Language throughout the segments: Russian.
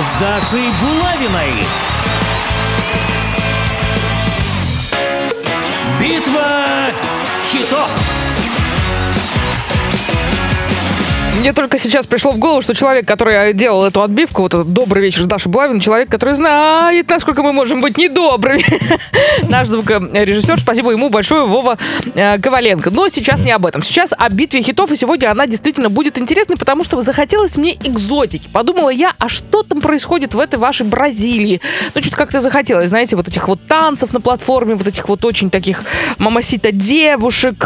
с Дашей Булавиной. Битва хитов. Мне только сейчас пришло в голову, что человек, который делал эту отбивку, вот этот «Добрый вечер» с Дашей Булавиной, человек, который знает, насколько мы можем быть недобрыми. Наш звукорежиссер, спасибо ему большое, Вова Коваленко. Но сейчас не об этом. Сейчас о битве хитов, и сегодня она действительно будет интересной, потому что захотелось мне экзотики. Подумала я, а что там происходит в этой вашей Бразилии? Ну, что-то как-то захотелось, знаете, вот этих вот танцев на платформе, вот этих вот очень таких мамасита девушек,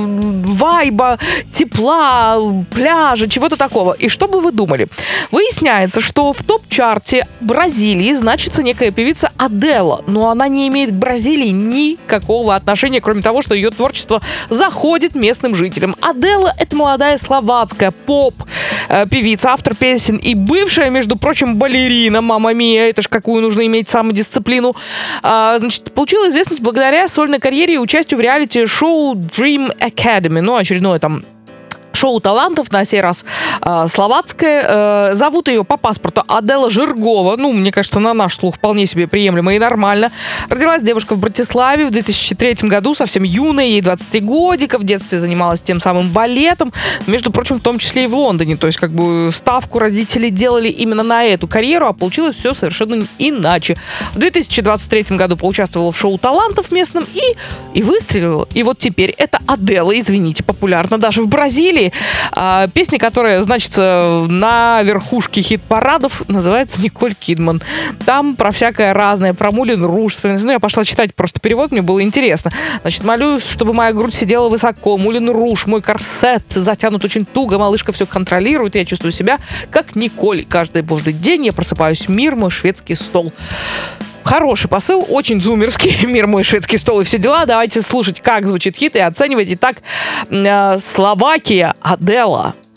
вайба, тепла, пляжа, чего-то такого. И что бы вы думали? Выясняется, что в топ-чарте Бразилии значится некая певица Адела, но она не имеет к Бразилии никакого отношения, кроме того, что ее творчество заходит местным жителям. Адела — это молодая словацкая поп-певица, автор песен и бывшая, между прочим, балерина. Мамма мия, это ж какую нужно иметь самодисциплину. Значит, получила известность благодаря сольной карьере и участию в реалити-шоу Dream Academy. Ну, очередное там шоу талантов, на сей раз словацкое. Зовут ее по паспорту Адела Жиргова. Ну, мне кажется, на наш слух вполне себе приемлемо и нормально. Родилась девушка в Братиславе в 2003 году, совсем юная, ей 23 годика. В детстве занималась тем самым балетом. Между прочим, в том числе и в Лондоне. То есть, как бы, ставку родители делали именно на эту карьеру, а получилось все совершенно иначе. В 2023 году поучаствовала в шоу талантов местном и выстрелила. И вот теперь это Адела, извините, популярна даже в Бразилии. Песня, которая значится на верхушке хит-парадов, называется «Николь Кидман». Там про всякое разное, про Мулен Руж. Ну, я пошла читать просто перевод, мне было интересно. Значит, молюсь, чтобы моя грудь сидела высоко. Мулен Руж, мой корсет затянут очень туго. Малышка все контролирует, и я чувствую себя как Николь. Каждый божий день я просыпаюсь. Мир, мой шведский стол. Хороший посыл, очень зумерский. Мир, мой шведский стол и все дела. Давайте слушать, как звучит хит, и оценивать. Итак, Словакия, Адела.